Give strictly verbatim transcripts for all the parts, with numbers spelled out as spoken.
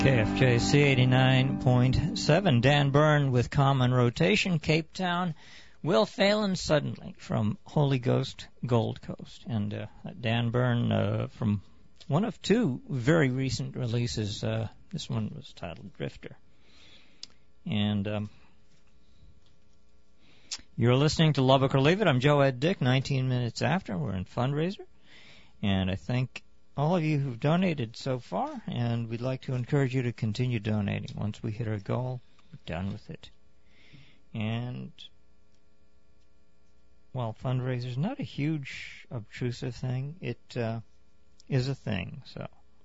K F J C eighty-nine point seven, Dan Byrne with Common Rotation, Cape Town. Will Phelan Suddenly from Holy Ghost, Gold Coast. And uh, Dan Byrne uh, from one of two very recent releases. Uh, this one was titled Drifter. And um, you're listening to Lubbock or Leave It. I'm Joe Ed Dick, nineteen minutes after. We're in Fundraiser. And I thank all of you who've donated so far, and we'd like to encourage you to continue donating. Once we hit our goal, we're done with it. And, well, fundraiser's not a huge, obtrusive thing. It uh, is a thing, so.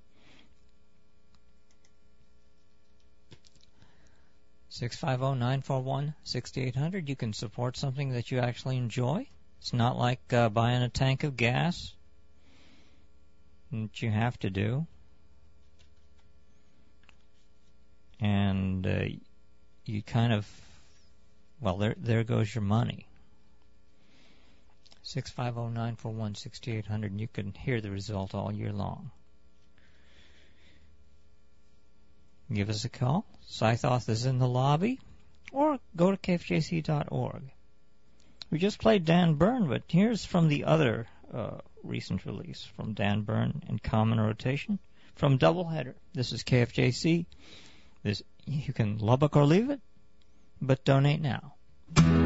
six five zero, nine four one, six eight zero zero. You can support something that you actually enjoy. It's not like uh, buying a tank of gas that you have to do. And uh, you kind of, well, there there goes your money. six five zero, nine four one, six eight zero zero, and you can hear the result all year long. Give us a call. Scythoth is in the lobby, or go to K F J C dot org. We just played Dan Byrne, but here's from the other uh, recent release from Dan Byrne and Common Rotation from Doubleheader. This is K F J C. This, you can Lubbock or leave it, but donate now.